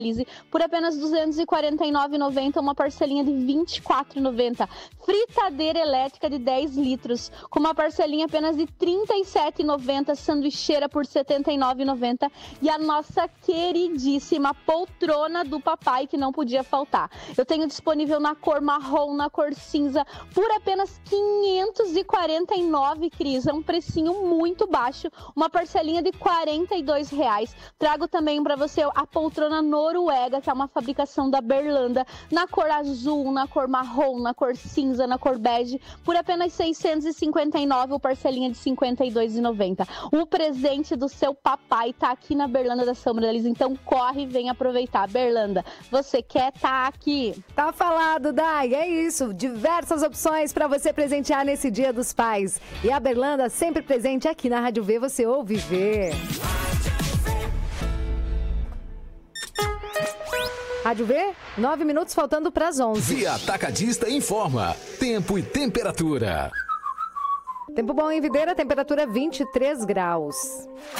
por apenas R$ 249,90, uma parcelinha de R$ 24,90. Fritadeira elétrica de 10 litros, com uma parcelinha apenas de R$ 37,90. Sanduicheira por R$ 79,90. E a nossa queridíssima poltrona do papai, que não podia faltar. Eu tenho disponível na cor marrom, na cor cinza, por apenas R$ 549, Cris. É um precinho muito baixo, uma parcelinha de R$ 42,00. Trago também para você a poltrona Noruega, que é uma fabricação da Berlanda, na cor azul, na cor marrom, na cor cinza, na cor bege, por apenas R$ 659, ou parcelinha de R$ 52,90. O presente do seu papai tá aqui na Berlanda da Sombra da Lisa, então corre e vem aproveitar. Berlanda, você quer tá aqui? Tá falado, Dai, é isso. Diversas opções para você presentear nesse Dia dos Pais. E a Berlanda sempre presente aqui na Rádio V, você ouve ver. Rádio V, 9 minutos faltando para as 11. Via Atacadista informa. Tempo e temperatura. Tempo bom em Videira, temperatura 23 graus.